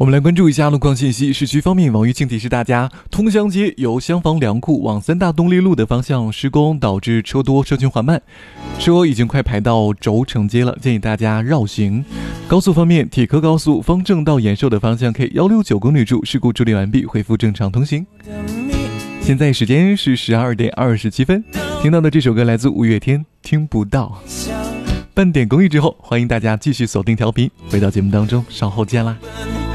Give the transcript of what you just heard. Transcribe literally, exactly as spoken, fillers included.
我们来关注一下路况信息。市区方面，网易请提示大家，通襄街由厢房粮库往三大动力路的方向施工，导致车多车群缓慢，车已经快排到轴承街了，建议大家绕行。高速方面，铁科高速方正到延寿的方向 K 一六九公里处事故处理完毕，恢复正常通行。现在时间是十二点二十七分，听到的这首歌来自五月天，听不到。半点公益之后，欢迎大家继续锁定调频，回到节目当中，稍后见啦。